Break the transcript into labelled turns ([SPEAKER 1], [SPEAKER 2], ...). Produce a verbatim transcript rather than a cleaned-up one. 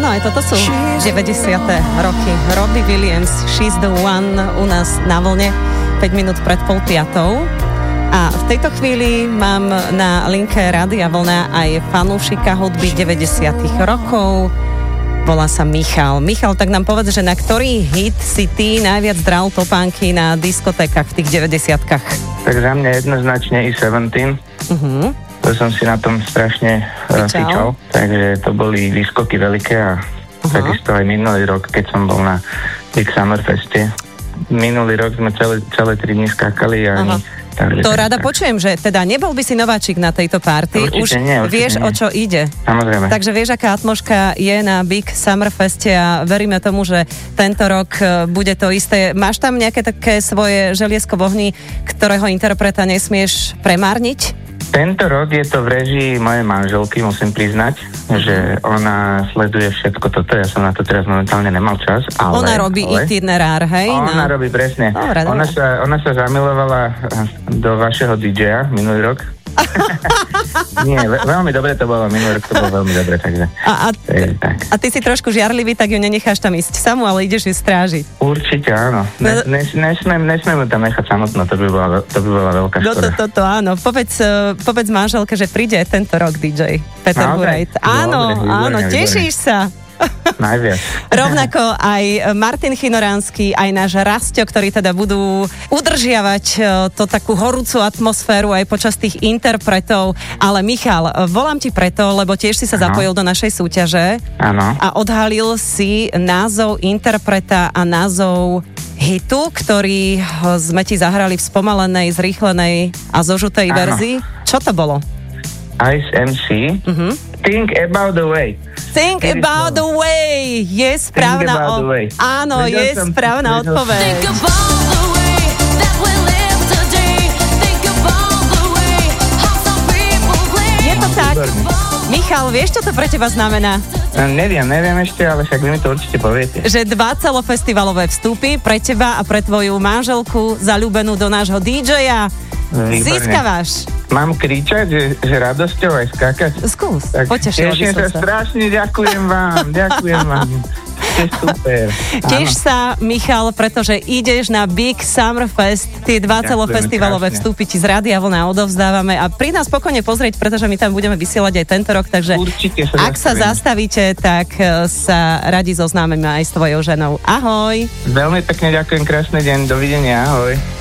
[SPEAKER 1] Áno, aj toto sú deväťdesiate roky. Robbie Williams, She's the One, u nás na vlne, päť minút pred pol piatou. A v tejto chvíli mám na linke Rádia Vlna aj fanúšika hudby deväťdesiatych rokov. Volá sa Michal. Michal, tak nám povedz, že na ktorý hit si ty najviac dral topánky na diskotékach v tých deväťdesiatkach? Tak
[SPEAKER 2] za mňa jednoznačne i sedemným. Uh-huh. To som si na tom strašne uh, fičal. Takže to boli výskoky veľké a uh-huh. takisto aj minulý rok, keď som bol na Big Summer Feste. Minulý rok sme celé, celé tri dni skákali a ani... Takže
[SPEAKER 1] to rada tak. Počujem, že teda nebol by si nováčik na tejto party.
[SPEAKER 2] Určite
[SPEAKER 1] už
[SPEAKER 2] nie,
[SPEAKER 1] vieš,
[SPEAKER 2] nie.
[SPEAKER 1] O čo ide.
[SPEAKER 2] Samozrejme.
[SPEAKER 1] Takže vieš, aká atmoška je na Big Summer Feste a veríme tomu, že tento rok bude to isté. Máš tam nejaké také svoje želiesko v ohni, ktorého interpreta nesmieš premárniť?
[SPEAKER 2] Tento rok je to v režii mojej manželky, musím priznať, že ona sleduje všetko toto. Ja som na to teraz momentálne nemal čas. Ale,
[SPEAKER 1] ona robí
[SPEAKER 2] ale,
[SPEAKER 1] itinerár, hej?
[SPEAKER 2] Ona no. robí presne. Dobre, ona, dobre. Sa, ona sa zamilovala do vašeho dý džeja minulý rok. Nie, veľmi dobre to bolo, minulý rok to bolo veľmi dobre, takže...
[SPEAKER 1] A, a, t- a ty si trošku žiarlivý, tak ju nenecháš tam ísť samú, ale ideš ju strážiť.
[SPEAKER 2] Určite, áno. Ne, ne, nesmiem, nesmiem ju tam nechať samotno, to by bola, to by bola veľká škoda. No to, to, to, áno. Povedz, povedz manželke, že príde tento rok dý džej Peter no, Hurajt. Áno, dobre, áno, výborné, tešíš výborné. sa. Najviac.
[SPEAKER 1] Rovnako aj Martin Chinoránsky, aj náš Rastio, ktorí teda budú udržiavať to takú horúcu atmosféru aj počas tých interpretov. Ale Michal, volám ti preto, lebo tiež si sa ano. zapojil do našej súťaže.
[SPEAKER 2] Áno.
[SPEAKER 1] A odhalil si názov interpreta a názov hitu, ktorý sme ti zahrali v spomalenej, zrýchlenej a zožutej ano. verzii. Čo to bolo?
[SPEAKER 2] Ice em cé. Uh-huh. Think About the Way.
[SPEAKER 1] Think Very about slow. the way. Je správna o... Áno, Vedel je som, správna vedel. odpoveď. Think about the way that we live today. Think about the way how some people play. Je to tak. Michal, vieš, čo to pre teba znamená?
[SPEAKER 2] No, neviem, neviem ešte, ale však vy mi to určite poviete.
[SPEAKER 1] Že dva celofestivalové vstupy pre teba a pre tvoju manželku zaľúbenú do nášho dý džeja získavaš.
[SPEAKER 2] Mám kričať, že, že radosťou aj skákať?
[SPEAKER 1] Skús,
[SPEAKER 2] tak
[SPEAKER 1] potešil by som
[SPEAKER 2] sa. sa. Strašne ďakujem vám, ďakujem vám. To je super.
[SPEAKER 1] Tiež sa, Michal, pretože ideš na Big Summer Fest, tie dva celofestivalové vstupy ti z Rádia Vlna odovzdávame a pri nás spokojne pozrieť, pretože my tam budeme vysielať aj tento rok, takže
[SPEAKER 2] sa
[SPEAKER 1] ak sa zastavíte, tak sa radi zoznámime aj s tvojou ženou. Ahoj.
[SPEAKER 2] Veľmi pekne ďakujem, krásny deň, dovidenia, ahoj.